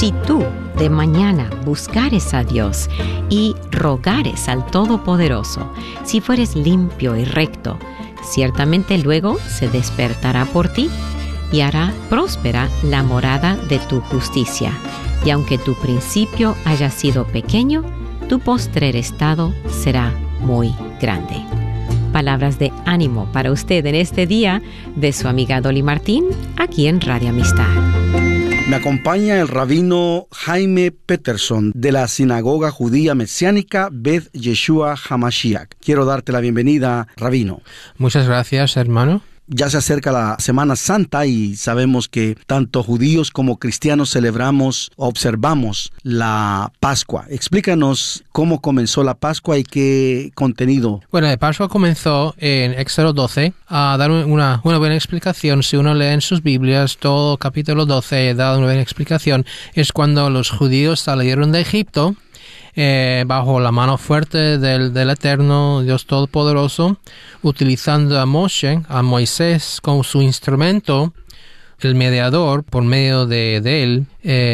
Si tú de mañana buscares a Dios y rogares al Todopoderoso, si fueres limpio y recto, ciertamente luego se despertará por ti y hará próspera la morada de tu justicia. Y aunque tu principio haya sido pequeño, tu postrer estado será muy grande. Palabras de ánimo para usted en este día de su amiga Dolly Martín, aquí en Radio Amistad. Me acompaña el rabino Jaime Peterson de la Sinagoga Judía Mesiánica Beth Yeshua HaMashiach. Quiero darte la bienvenida, rabino. Muchas gracias, hermano. Ya se acerca la Semana Santa y sabemos que tanto judíos como cristianos celebramos, observamos la Pascua. Explícanos cómo comenzó la Pascua y qué contenido. Bueno, la Pascua comenzó en Éxodo 12. A dar una buena explicación, si uno lee en sus Biblias, todo capítulo 12 da una buena explicación. Es cuando los judíos salieron de Egipto, bajo la mano fuerte del Eterno Dios Todopoderoso, utilizando a Moisés como su instrumento, el mediador. Por medio de él,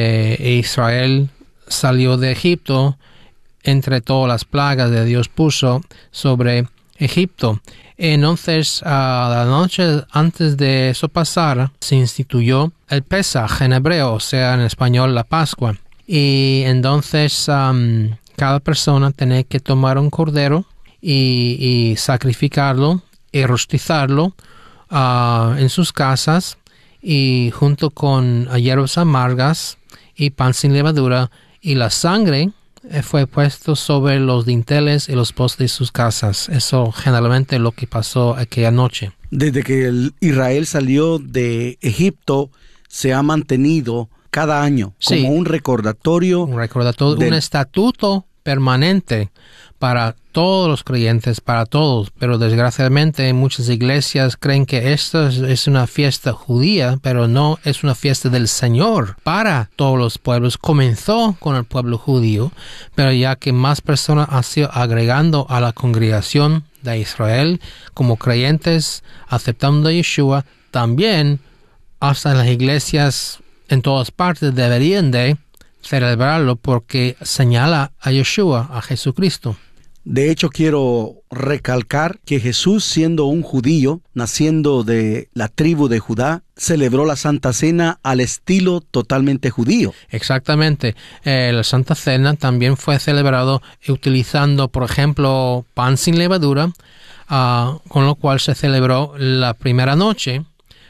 Israel salió de Egipto entre todas las plagas que Dios puso sobre Egipto. Entonces, a la noche antes de eso pasar, se instituyó el Pesaj en hebreo, o sea, en español la Pascua. Y entonces cada persona tenía que tomar un cordero y sacrificarlo y rostizarlo en sus casas, y junto con hierbas amargas y pan sin levadura, y la sangre fue puesto sobre los dinteles y los postes de sus casas. Eso generalmente es lo que pasó aquella noche. Desde que Israel salió de Egipto, se ha mantenido cada año como un recordatorio. Un estatuto permanente para todos los creyentes, para todos. Pero desgraciadamente muchas iglesias creen que esto es una fiesta judía, pero no, es una fiesta del Señor para todos los pueblos. Comenzó con el pueblo judío, pero ya que más personas han sido agregando a la congregación de Israel como creyentes, aceptando a Yeshua, también hasta las iglesias en todas partes deberían de celebrarlo, porque señala a Yeshua, a Jesucristo. De hecho, quiero recalcar que Jesús, siendo un judío, naciendo de la tribu de Judá, celebró la Santa Cena al estilo totalmente judío. Exactamente. La Santa Cena también fue celebrado utilizando, por ejemplo, pan sin levadura, con lo cual se celebró la primera noche,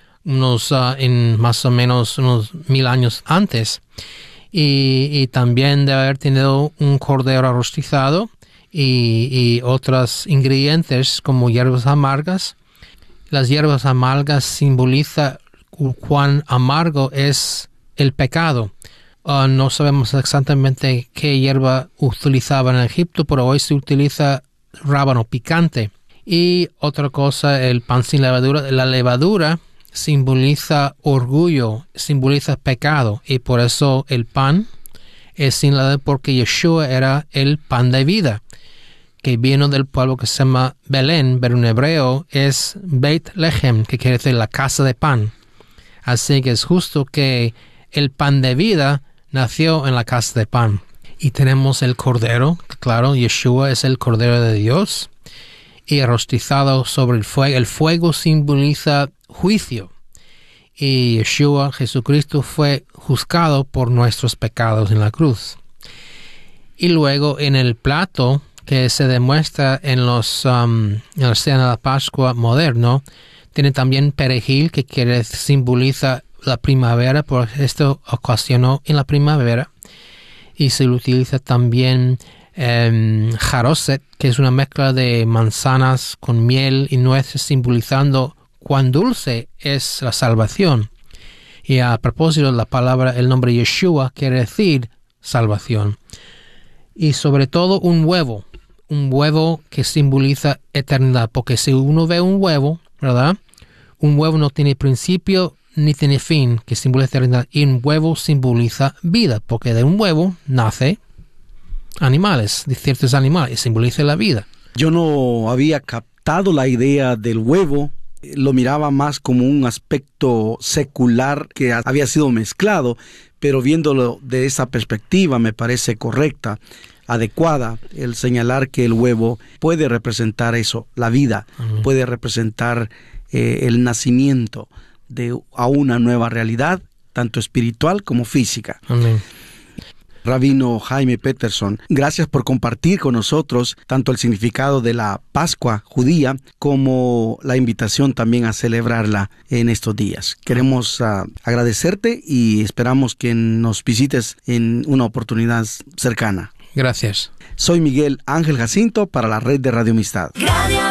en más o menos unos 1000 años antes, y también debe haber tenido un cordero rostizado y otros ingredientes como hierbas amargas. Las hierbas amargas simbolizan cuán amargo es el pecado. No sabemos exactamente qué hierba utilizaban en Egipto, pero hoy se utiliza rábano picante. Y otra cosa, el pan sin levadura. La levadura simboliza orgullo, simboliza pecado, y por eso el pan es sin levadura, porque Yeshua era el pan de vida, que vino del pueblo que se llama Belén, pero en hebreo es Beit Lehem, que quiere decir la casa de pan. Así que es justo que el pan de vida nació en la casa de pan. Y tenemos el cordero, claro, Yeshua es el cordero de Dios, y rostizado sobre el fuego. El fuego simboliza juicio, y Yeshua, Jesucristo, fue juzgado por nuestros pecados en la cruz. Y luego en el plato que se demuestra en la cena de la Pascua moderno, tiene también perejil, que simboliza la primavera, por esto ocasionó en la primavera. Y se utiliza también jaroset, que es una mezcla de manzanas con miel y nueces, simbolizando cuán dulce es la salvación. Y a propósito, el nombre Yeshua quiere decir salvación. Y sobre todo un huevo que simboliza eternidad, porque si uno ve un huevo, ¿verdad? Un huevo no tiene principio ni tiene fin, que simboliza eternidad, y un huevo simboliza vida, porque de un huevo nace animales, de ciertos animales, y simboliza la vida. Yo no había captado la idea del huevo, lo miraba más como un aspecto secular que había sido mezclado, pero viéndolo de esa perspectiva me parece correcta, adecuada, el señalar que el huevo puede representar eso, la vida, puede representar el nacimiento a una nueva realidad, tanto espiritual como física. Amén. Rabino Jaime Peterson, gracias por compartir con nosotros tanto el significado de la Pascua judía como la invitación también a celebrarla en estos días. Queremos agradecerte y esperamos que nos visites en una oportunidad cercana. Gracias. Soy Miguel Ángel Jacinto para la red de Radio Amistad.